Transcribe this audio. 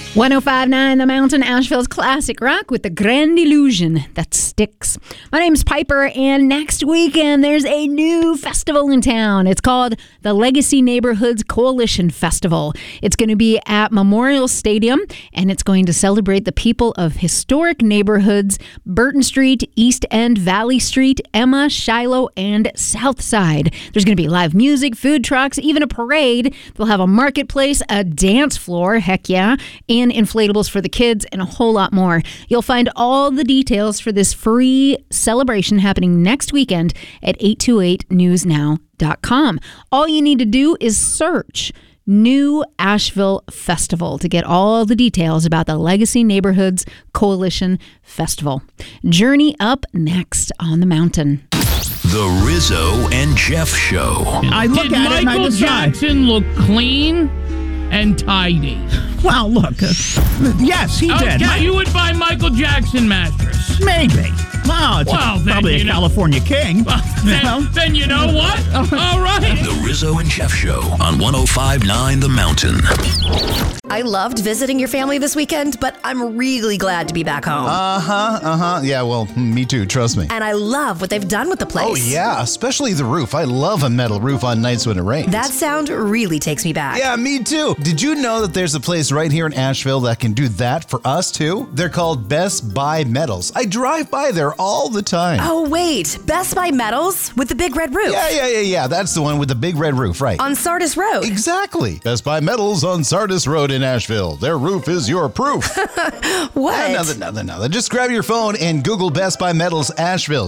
105.9 The Mountain, Asheville's classic rock with the grand illusion that sticks. My name's Piper, and next weekend there's a new festival in town. It's called the Legacy Neighborhoods Coalition Festival. It's going to be at Memorial Stadium, and it's going to celebrate the people of historic neighborhoods: Burton Street, East End, Valley Street, Emma, Shiloh, and South Side. There's going to be live music, food trucks, even a parade. They'll have a marketplace, a dance floor, heck yeah, and inflatables for the kids, and a whole lot more. You'll find all the details for this free celebration happening next weekend at 828newsnow.com. All you need to do is search New Asheville Festival to get all the details about the Legacy Neighborhoods Coalition Festival. Journey up next on the mountain. The Rizzo and Jeff Show. I look Did at it and I Michael decide. Jackson look clean and tidy? Well, look, yes, he did. Okay, you would buy Michael Jackson mattress. Maybe. Well, it's Well, then, probably you a know. California king. Then you know what? All right. The Rizzo and Jeff Show on 105.9 The Mountain. I loved visiting your family this weekend, but I'm really glad to be back home. Yeah, well, me too, trust me. And I love what they've done with the place. Oh, yeah, especially the roof. I love a metal roof on nights when it rains. That sound really takes me back. Yeah, me too. Did you know that there's a place right here in Asheville that can do that for us too? They're called Best Buy Metals. I drive by there all the time. Oh, wait. Best Buy Metals with the big red roof. Yeah. That's the one with the big red roof, right? On Sardis Road. Exactly. Best Buy Metals on Sardis Road in Asheville. Their roof is your proof. What? Nothing. Just grab your phone and Google Best Buy Metals Asheville.